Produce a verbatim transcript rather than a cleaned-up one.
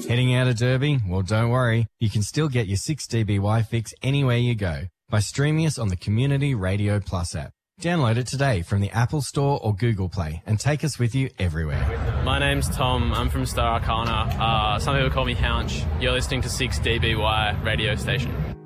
Heading out of Derby? Well, don't worry. You can still get your six D B Y fix anywhere you go by streaming us on the Community Radio Plus app. Download it today from the Apple Store or Google Play and take us with you everywhere. My name's Tom. I'm from Star Arcana. Uh, some people call me Hounch. You're listening to six D B Y radio station.